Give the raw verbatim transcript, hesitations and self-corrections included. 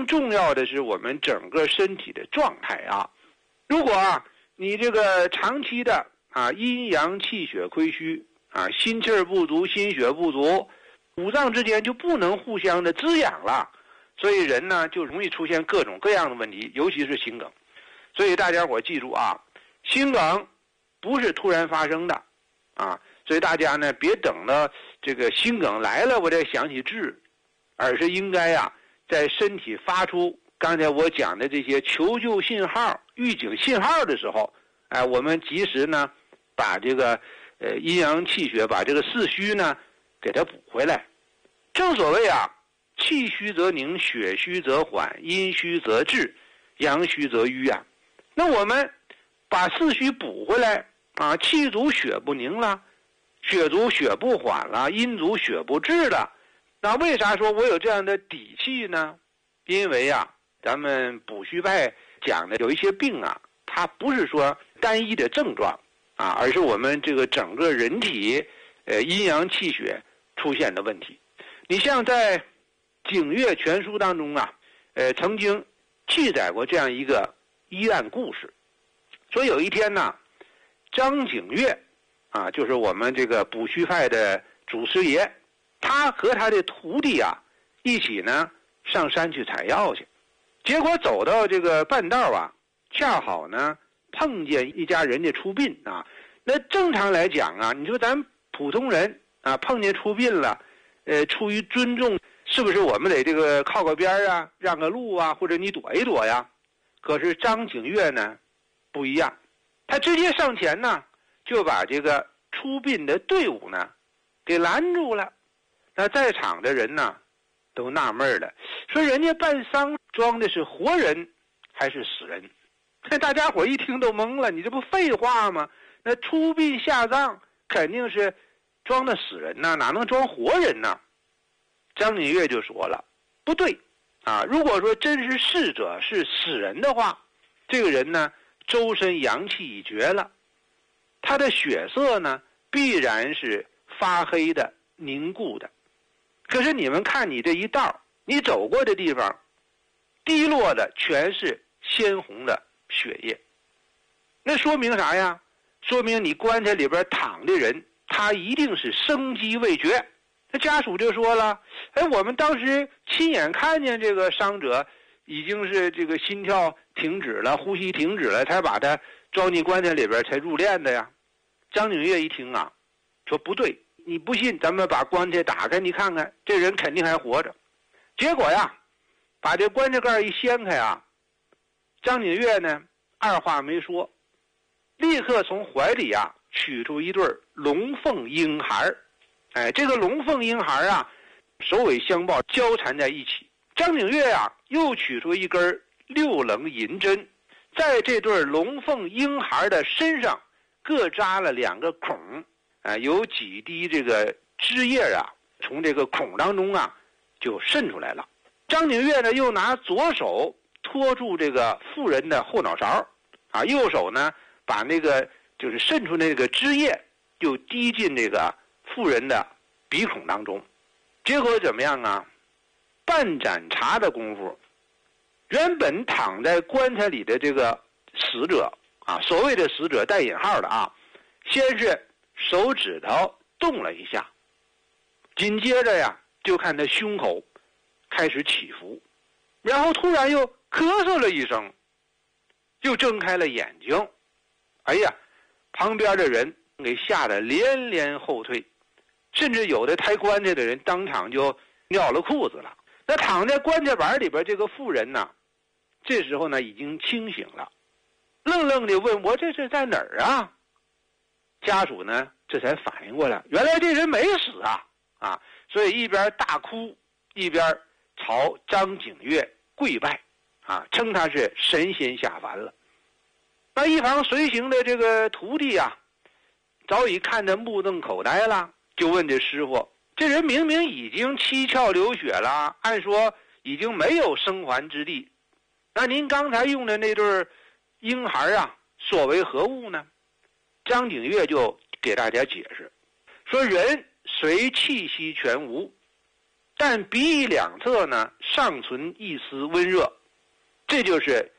更重要的是我们整个身体的状态啊。如果啊你这个长期的啊阴阳气血亏虚啊，心气儿不足，心血不足，五脏之间就不能互相的滋养了，所以人呢就容易出现各种各样的问题，尤其是心梗。所以大家伙记住啊，心梗不是突然发生的啊，所以大家呢别等到这个心梗来了我再想起治，而是应该啊在身体发出刚才我讲的这些求救信号、预警信号的时候，哎，我们及时呢把这个呃阴阳气血，把这个四虚呢给它补回来。正所谓啊，气虚则凝，血虚则缓，阴虚则滞，阳虚则瘀啊。那我们把四虚补回来啊，气足血不凝了，血足血不缓了，阴足血不滞了。那为啥说我有这样的底气呢？因为啊，咱们补虚派讲的有一些病啊，它不是说单一的症状啊，而是我们这个整个人体呃阴阳气血出现的问题。你像在《景岳全书》当中啊，呃，曾经记载过这样一个医院故事，说有一天呢，张景岳啊，就是我们这个补虚派的祖师爷，他和他的徒弟啊一起呢上山去采药去，结果走到这个半道啊，恰好呢碰见一家人家出殡啊。那正常来讲啊，你说咱普通人啊碰见出殡了，呃，出于尊重，是不是我们得这个靠个边啊，让个路啊，或者你躲一躲呀？可是张景岳呢不一样，他直接上前呢就把这个出殡的队伍呢给拦住了。那在场的人呢都纳闷了，说人家办丧装的是活人还是死人？大家伙一听都懵了，你这不废话吗？那出殡下葬肯定是装的死人呢，哪能装活人呢？张景岳就说了，不对啊，如果说真是逝者是死人的话，这个人呢周身阳气已绝了，他的血色呢必然是发黑的、凝固的。可是你们看你这一道，你走过的地方滴落的全是鲜红的血液，那说明啥呀？说明你棺材里边躺的人他一定是生机未绝。那家属就说了，哎，我们当时亲眼看见这个伤者已经是这个心跳停止了，呼吸停止了，才把他装进棺材里边才入殓的呀。张景岳一听啊，说不对，你不信咱们把棺材打开，你看看这人肯定还活着。结果呀，把这棺材盖一掀开啊，张景岳呢二话没说，立刻从怀里啊取出一对龙凤婴孩。哎，这个龙凤婴孩啊首尾相抱，交缠在一起。张景岳啊又取出一根六棱银针，在这对龙凤婴孩的身上各扎了两个孔，啊，有几滴这个汁液啊从这个孔当中啊就渗出来了。张景岳呢又拿左手托住这个妇人的后脑勺，啊，右手呢把那个就是渗出那个汁液又滴进这个妇人的鼻孔当中。结果怎么样啊？半盏茶的功夫，原本躺在棺材里的这个死者啊，所谓的死者带引号的啊，先是手指头动了一下，紧接着呀就看他胸口开始起伏，然后突然又咳嗽了一声，又睁开了眼睛。哎呀，旁边的人给吓得连连后退，甚至有的抬棺材的人当场就尿了裤子了。那躺在棺材板里边这个妇人呢，这时候呢已经清醒了，愣愣地问，我这是在哪儿啊？家属呢这才反应过来，原来这人没死啊啊！所以一边大哭一边朝张景岳跪拜啊，称他是神仙下凡了。那一旁随行的这个徒弟啊，早已看得目瞪口呆了，就问这师傅，这人明明已经七窍流血了，按说已经没有生还之地，那您刚才用的那对婴孩啊所为何物呢？张景岳就给大家解释说，人随气息全无， 但鼻翼两侧呢尚存一丝温热，这就是